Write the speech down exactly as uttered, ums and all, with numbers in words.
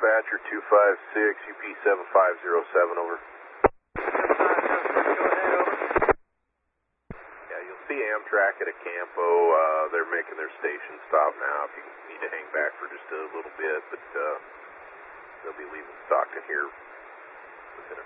Dispatcher two five six, U P seven five zero seven, over. Yeah, you'll see Amtrak at a Campo. Uh, they're making their station stop now. If you need to hang back for just a little bit, but uh, they'll be leaving Stockton here within a